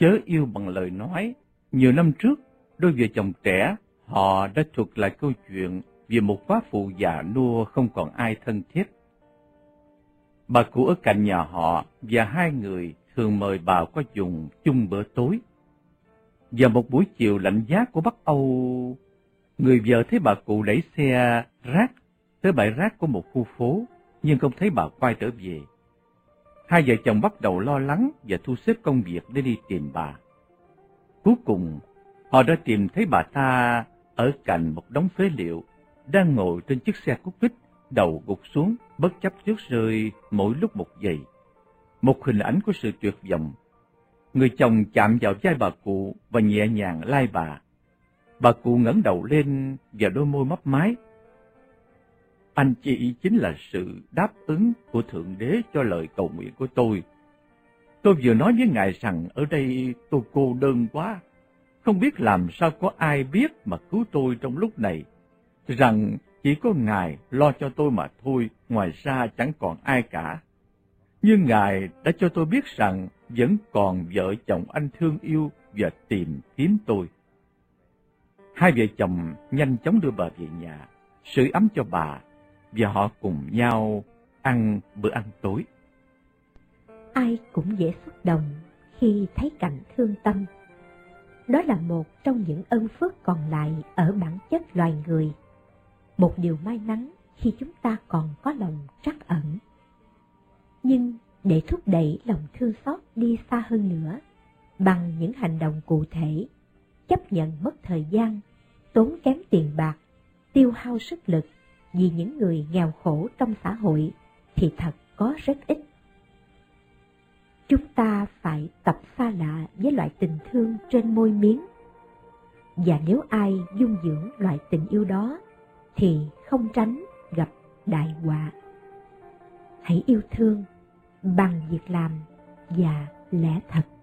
chớ yêu bằng lời nói. Nhiều năm trước, đôi vợ chồng trẻ họ đã thuật lại câu chuyện về một quá phụ già nua không còn ai thân thiết. Bà cụ ở cạnh nhà họ và hai người thường mời bà qua dùng chung bữa tối. Vào một buổi chiều lạnh giá của Bắc Âu, người vợ thấy bà cụ đẩy xe rác tới bãi rác của một khu phố, nhưng không thấy bà quay trở về. Hai vợ chồng bắt đầu lo lắng và thu xếp công việc để đi tìm bà. Cuối cùng, họ đã tìm thấy bà ta ở cạnh một đống phế liệu, đang ngồi trên chiếc xe cút vít, đầu gục xuống, bất chấp rớt rơi mỗi lúc một giây. Một hình ảnh của sự tuyệt vọng. Người chồng chạm vào vai bà cụ và nhẹ nhàng lai bà. Bà cụ ngẩng đầu lên và đôi môi mấp máy. Anh chị chính là sự đáp ứng của Thượng Đế cho lời cầu nguyện của tôi. Tôi vừa nói với Ngài rằng ở đây tôi cô đơn quá, không biết làm sao có ai biết mà cứu tôi trong lúc này, rằng chỉ có Ngài lo cho tôi mà thôi, ngoài ra chẳng còn ai cả. Nhưng Ngài đã cho tôi biết rằng vẫn còn vợ chồng anh thương yêu và tìm kiếm tôi. Hai vợ chồng nhanh chóng đưa bà về nhà, sưởi ấm cho bà, và họ cùng nhau ăn bữa ăn tối. Ai cũng dễ xúc động khi thấy cảnh thương tâm. Đó là một trong những ân phước còn lại ở bản chất loài người. Một điều may mắn khi chúng ta còn có lòng trắc ẩn. Nhưng để thúc đẩy lòng thương xót đi xa hơn nữa, bằng những hành động cụ thể, chấp nhận mất thời gian, tốn kém tiền bạc, tiêu hao sức lực vì những người nghèo khổ trong xã hội thì thật có rất ít. Chúng ta phải tập xa lạ với loại tình thương trên môi miếng. Và nếu ai dung dưỡng loại tình yêu đó thì không tránh gặp đại họa. Hãy yêu thương bằng việc làm và lẽ thật.